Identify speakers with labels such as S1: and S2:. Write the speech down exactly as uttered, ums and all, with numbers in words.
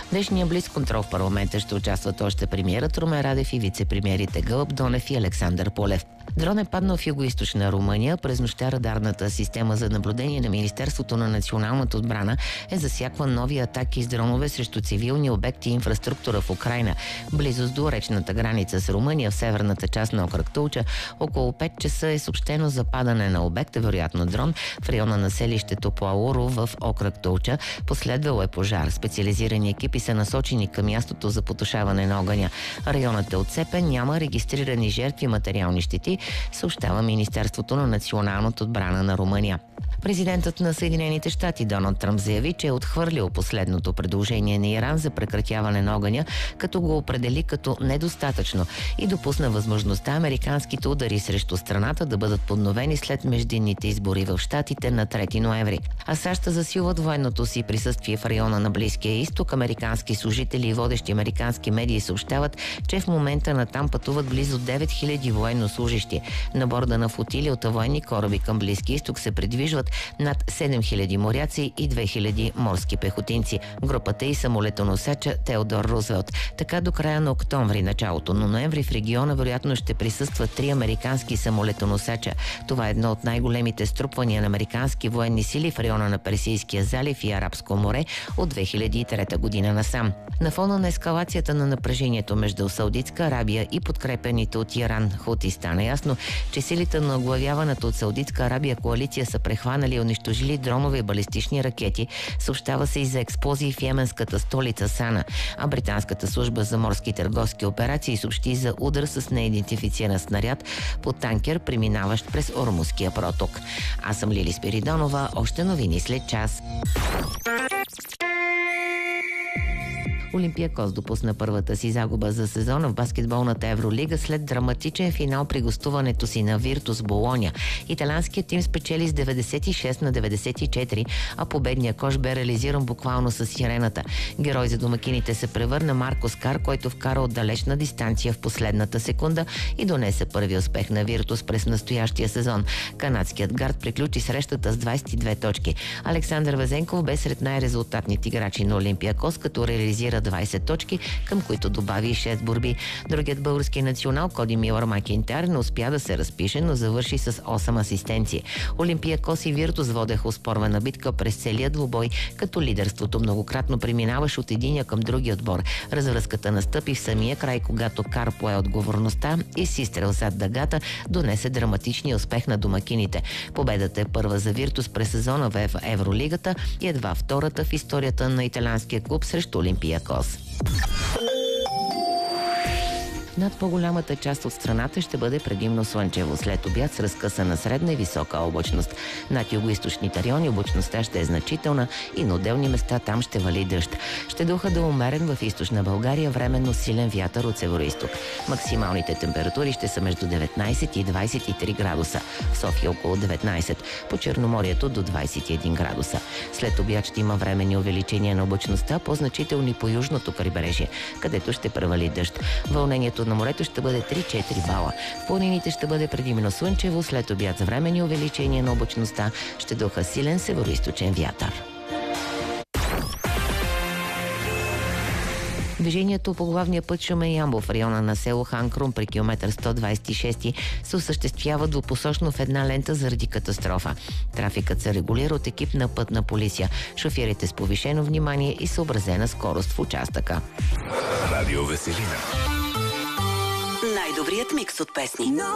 S1: Днешния близ контрол в парламента ще участват още премиерът Румен Радев и вице-премиерите Гълъб Донев и Александър Полев. Дрон е паднал в югоизточна Румъния. През нощта радарната система за наблюдение на Министерството на националната отбрана е засякла нови атаки с дронове срещу цивилни обекти и инфраструктура в Украйна. Близост до речната граница с Румъния в северната част на окръг Тулча около пет часа е съобщено за падане на обекта, вероятно дрон, в района на селището Плауро в окръг Тулча. Последвал е пожар. Специализирани екипи са насочени към мястото за потушаване на огъня. Районът е отцепен, няма регистрирани жертви и материални щети, съобщава Министерството на националната отбрана на Румъния. Президентът на Съединените щати Доналд Тръмп заяви, че е отхвърлил последното предложение на Иран за прекратяване на огъня, като го определи като недостатъчно и допусна възможността американските удари срещу страната да бъдат подновени след междинните избори в щатите на трети ноември. А САЩ засилват военното си присъствие в района на Близкия изток. Американски служители и водещи американски медии съобщават, че в момента натам пътуват близо девет хиляди военнослужещи. На борда на флотилията военни кораби към Близкия изток се придвижват над седем хиляди моряци и две хиляди морски пехотинци. Групата и самолетоносача Теодор Рузвелт. Така до края на октомври, началото на ноември в региона вероятно ще присъстват три американски самолетоносача. Това е едно от най-големите струпвания на американски военни сили в района на Персийския залив и Арабско море от две хиляди и трета година насам. На фона на ескалацията на напрежението между Саудитска Арабия и подкрепените от Иран хути стана ясно, че силите на оглавяваната от Саудитска Арабия коалиция са прехванали и унищожили дронове и балистични ракети. Съобщава се и за експлозии в йеменската столица Сана. А британската служба за морски търговски операции съобщи за удар с неидентифициран снаряд по танкер, преминаващ през Ормузския проток. Аз съм Лили Спиридонова. Още новини след час. Олимпиакос допусна първата си загуба за сезона в баскетболната Евролига след драматичен финал при гостуването си на Виртус Болоня. Италианският тим спечели с деветдесет и шест на деветдесет и четири, а победния кош бе реализиран буквално с сирената. Герой за домакините се превърна Марко Скар, който вкара от далечна дистанция в последната секунда и донесе първи успех на Виртус през настоящия сезон. Канадският гард приключи срещата с двадесет и две точки. Александър Везенков бе сред най-резултатните играчи на Олимпиакос, като реализира двадесет точки, към които добави и шест борби. Другият български национал Коди Милър Макинтар не успя да се разпише, но завърши с осем асистенции. Олимпиакос и Виртус водеха оспорвана битка през целия двубой, като лидерството многократно преминаваше от единия към другия отбор. Развръзката настъпи в самия край, когато Кар пое отговорността и с изстрел зад дъгата донесе драматичния успех на домакините. Победата е първа за Виртус през сезона в Евролигата и едва втората в историята на италианския клуб срещу Олимпиакос. Над по-голямата част от страната ще бъде предимно слънчево. След обяд с разкъсана средна и висока облачност. Над югоизточните райони облачността ще е значителна и на отделни места там ще вали дъжд. Ще духа да умерен в източна България, временно силен вятър от североизток. Максималните температури ще са между деветнадесет и двадесет и три градуса. В София около деветнадесет. По Черноморието до двадесет и един градуса. След обяд ще има временни увеличения на облачността, по-значителни по южното крайбрежие, където ще превали дъжд. Вълнението на морето ще бъде три-четири бала. В планините ще бъде предимно слънчево, след обяд с временни увеличения на облачността ще духа силен североизточен вятър. Движението по главния път Шумен-Ямбол в района на село Хан Крум при километър сто двадесет и шест се осъществява двупосочно в една лента заради катастрофа. Трафикът се регулира от екип на пътна полиция. Шофирайте с повишено внимание и съобразена скорост в участъка.
S2: Радио Веселина.
S3: Най-добрият микс от песни.